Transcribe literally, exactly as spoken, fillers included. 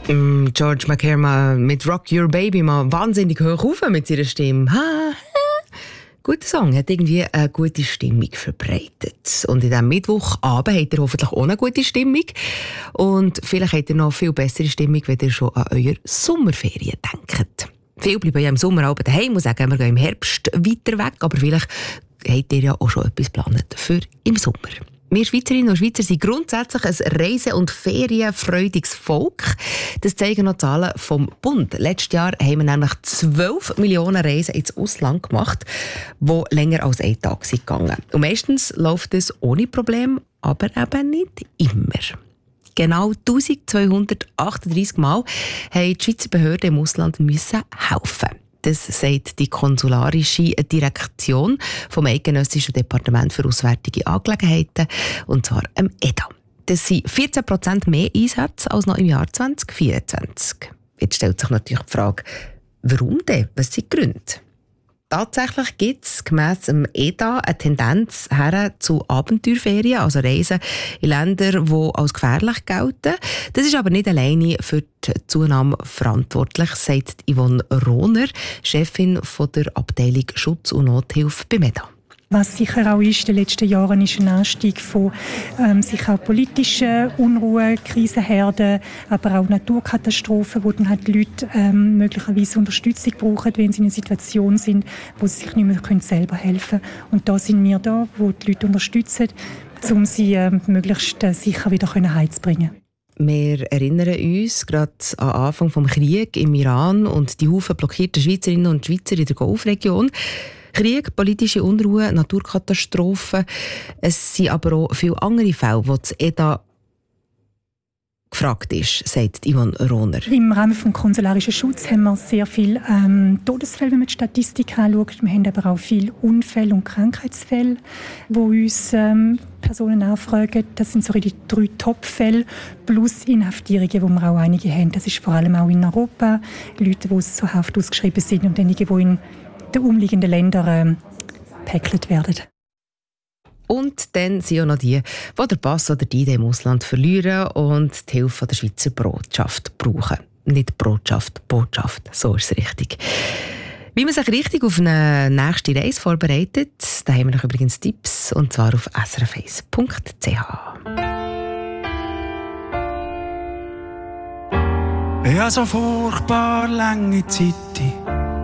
Mm, George McCarthy mit Rock Your Baby mal wahnsinnig hoch auf mit seiner Stimme. Ha. Guter Song, hat irgendwie eine gute Stimmung verbreitet. Und in diesem Mittwochabend habt ihr hoffentlich auch eine gute Stimmung. Und vielleicht habt ihr noch viel bessere Stimmung, wenn ihr schon an eure Sommerferien denkt. Viele bleiben ja im Sommerabend daheim und sagen, wir gehen im Herbst weiter weg. Aber vielleicht habt ihr ja auch schon etwas geplant für im Sommer. Wir Schweizerinnen und Schweizer sind grundsätzlich ein reise- und ferienfreudiges Volk. Das zeigen noch Zahlen vom Bund. Letztes Jahr haben wir nämlich zwölf Millionen Reisen ins Ausland gemacht, die länger als einen Tag sind gegangen. Und meistens läuft es ohne Problem, aber eben nicht immer. Genau eintausendzweihundertachtunddreissig Mal haben die Schweizer Behörden im Ausland müssen helfen. Das sagt die konsularische Direktion vom Eidgenössischen Departement für Auswärtige Angelegenheiten, und zwar am E D A. Das sind vierzehn Prozent mehr Einsätze als noch im Jahr zwanzig vierundzwanzig. Jetzt stellt sich natürlich die Frage, warum denn? Was sind die Gründe? Tatsächlich gibt es gemäss dem E D A eine Tendenz her zu Abenteuerferien, also Reisen in Länder, die als gefährlich gelten. Das ist aber nicht alleine für die Zunahme verantwortlich, sagt Yvonne Rohner, Chefin von der Abteilung Schutz und Nothilfe beim E D A. Was sicher auch ist in den letzten Jahren, ist ein Anstieg von ähm, sicher auch politischen Unruhen, Krisenherden, aber auch Naturkatastrophen, wo dann halt die Leute ähm, möglicherweise Unterstützung brauchen, wenn sie in einer Situation sind, wo sie sich nicht mehr können selber helfen können. Und da sind wir da, wo die Leute unterstützen, um sie ähm, möglichst äh, sicher wieder heimzubringen. Wir erinnern uns gerade an den Anfang des Krieges im Iran und die Haufen blockierten Schweizerinnen und Schweizer in der Golfregion. Krieg, politische Unruhe, Naturkatastrophen. Es sind aber auch viele andere Fälle, wo das E D A gefragt ist, sagt Yvonne Rohner. Im Rahmen des konsularischen Schutzes haben wir sehr viele ähm, Todesfälle, wenn man die Statistik anschaut. Wir haben aber auch viele Unfälle und Krankheitsfälle, wo uns ähm, Personen anfragen. Das sind so die drei Top-Fälle plus Inhaftierungen, wo wir auch einige haben. Das ist vor allem auch in Europa. Leute, die zur Haft ausgeschrieben sind und einige, die in den umliegenden Ländern gepäckelt werden. Und dann sind auch noch die, die den Pass oder die I D im Ausland verlieren und die Hilfe der Schweizer Botschaft brauchen. Nicht Botschaft, Botschaft, so ist es richtig. Wie man sich richtig auf eine nächste Reise vorbereitet, da haben wir noch übrigens Tipps, und zwar auf s r f eins punkt c h. Ich habe so furchtbar lange Zeit